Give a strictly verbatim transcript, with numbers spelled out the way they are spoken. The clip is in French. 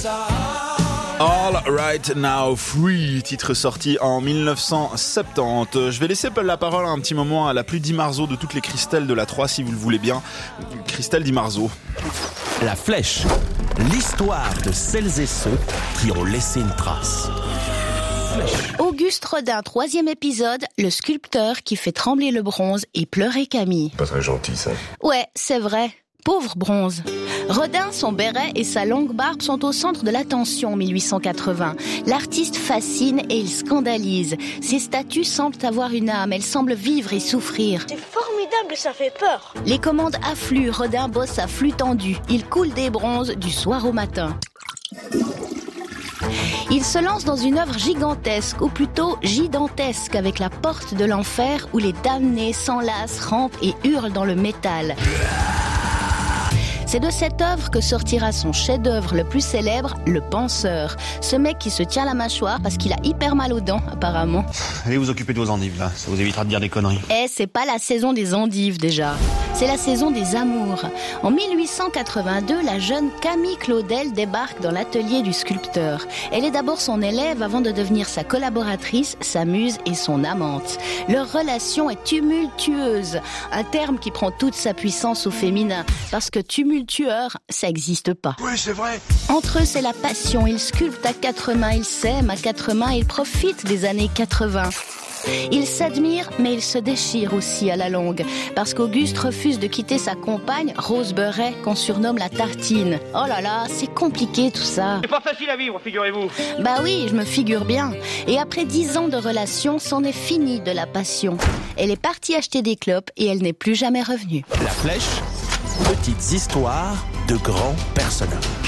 All Right Now Free, titre sorti en dix-neuf cent soixante-dix. Je vais laisser la parole un petit moment à la plus Di Marzo de toutes les Christelle de la trois, si vous le voulez bien. Christelle Di Marzo. La Flèche, l'histoire de celles et ceux qui ont laissé une trace. Auguste Rodin, troisième épisode, le sculpteur qui fait trembler le bronze et pleurer Camille. Pas très gentil, ça. Ouais, c'est vrai. Pauvre bronze. Rodin, son béret et sa longue barbe sont au centre de l'attention en mille huit cent quatre-vingts. L'artiste fascine et il scandalise. Ses statues semblent avoir une âme, elles semblent vivre et souffrir. C'est formidable, ça fait peur. Les commandes affluent, Rodin bosse à flux tendu. Il coule des bronzes du soir au matin. Il se lance dans une œuvre gigantesque, ou plutôt gigantesque, avec la porte de l'enfer où les damnés s'enlacent, rampent et hurlent dans le métal. C'est de cette œuvre que sortira son chef-d'œuvre le plus célèbre, Le Penseur. Ce mec qui se tient la mâchoire parce qu'il a hyper mal aux dents, apparemment. Allez vous occuper de vos endives, là. Ça vous évitera de dire des conneries. Eh, c'est pas la saison des endives, déjà. C'est la saison des amours. En mille huit cent quatre-vingt-deux, la jeune Camille Claudel débarque dans l'atelier du sculpteur. Elle est d'abord son élève avant de devenir sa collaboratrice, sa muse et son amante. Leur relation est tumultueuse, un terme qui prend toute sa puissance au féminin, parce que tumultueur, ça existe pas. Oui, c'est vrai. Entre eux, c'est la passion. Ils sculptent à quatre mains, ils s'aiment à quatre mains, ils profitent des années quatre-vingts. Ils s'admirent, mais ils se déchirent aussi à la longue. Parce qu'Auguste refuse de quitter sa compagne, Rose Beuret, qu'on surnomme la tartine. Oh là là, c'est compliqué tout ça. C'est pas facile à vivre, figurez-vous. Bah oui, je me figure bien. Et après dix ans de relation, c'en est fini de la passion. Elle est partie acheter des clopes et elle n'est plus jamais revenue. La Flèche, petites histoires de grands personnages.